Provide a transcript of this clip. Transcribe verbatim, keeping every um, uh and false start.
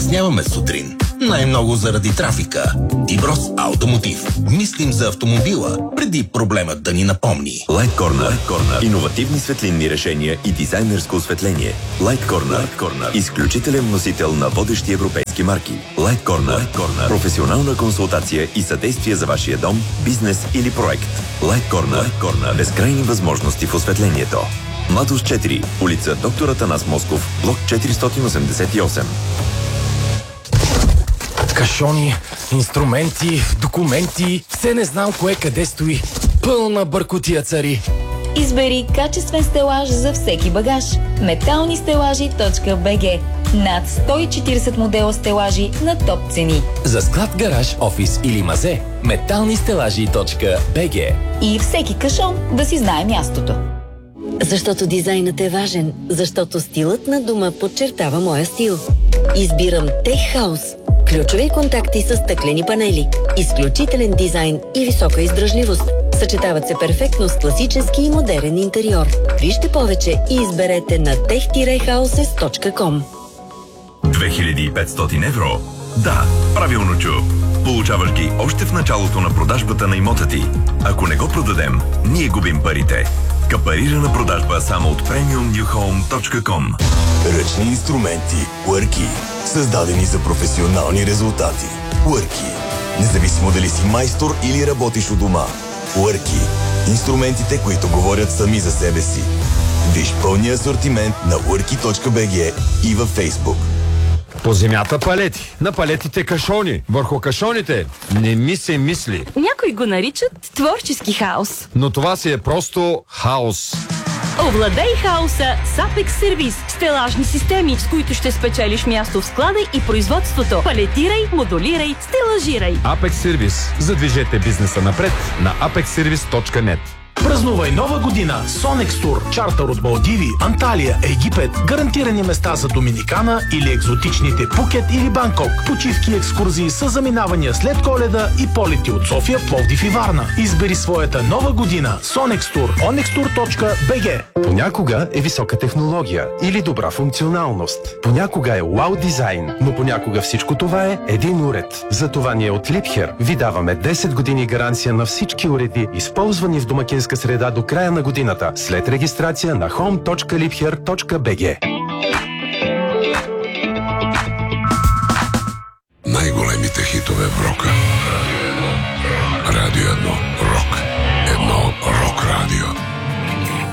закъсняваме сутрин. Най-много заради трафика. Тиброс Автомотив. Мислим за автомобила, преди проблемът да ни напомни. Light Corner. Light Corner. Иновативни светлинни решения и дизайнерско осветление. Light Corner. Light Corner. Изключителен носител на водещи европейски марки. Light Corner. Light Corner. Професионална консултация и съдействие за вашия дом, бизнес или проект. Light Corner. Light Corner. Безкрайни възможности в осветлението. Младост четири, улица Доктор Атанас Москов, блок четиристотин осемдесет и осем. Кашони, инструменти, документи, все не знам кое къде стои. Пълна бъркотия цари. Избери качествен стелаж за всеки багаж. метални стелажи точка би джи. Над сто и четиридесет модела стелажи на топ цени. За склад, гараж, офис или мазе, метални стелажи точка би джи. И всеки кашон да си знае мястото. Защото дизайнът е важен, защото стилът на дома подчертава моя стил. Избирам Tech House. Ключови контакти с стъклени панели, изключителен дизайн и висока издръжливост. Съчетават се перфектно с класически и модерен интериор. Вижте повече и изберете на tech houses точка com. две хиляди и петстотин евро? Да, правилно чу. Получаваш ги още в началото на продажбата на имота ти. Ако не го продадем, ние губим парите. Капарирана продажба само от премиум ню хоум точка ком. Ръчни инструменти Worky, създадени за професионални резултати. Worky. Независимо дали си майстор или работиш у дома. Worky. Инструментите, които говорят сами за себе си. Виж пълния асортимент на worky точка би джи и във Facebook. По земята палети, на палетите кашони, върху кашоните не ми се мисли. Някои го наричат творчески хаос. Но това си е просто хаос. Овладей хаоса с Apex Service. Стелажни системи, с които ще спечелиш място в склада и производството. Палетирай, модулирай, стелажирай. Apex Service. Задвижете бизнеса напред на apex service точка нет. Празнувай нова година с Sonex Tour. Чартър от Малдиви, Анталия, Египет. Гарантирани места за Доминикана или екзотичните Пукет или Банкок. Почивки и екскурзии с заминавания след Коледа и полети от София, Пловдив и Варна. Избери своята нова година. Sonex Tour. онекс тур точка би джи. Понякога е висока технология или добра функционалност. Понякога е вау дизайн, но понякога всичко това е един уред. Затова ние от Liebherr ви даваме десет години гаранция на всички уреди, използвани в домакинска среда до края на годината, след регистрация на хоум точка liebherr точка би джи. Най-големите хитове в рока. Радио едно.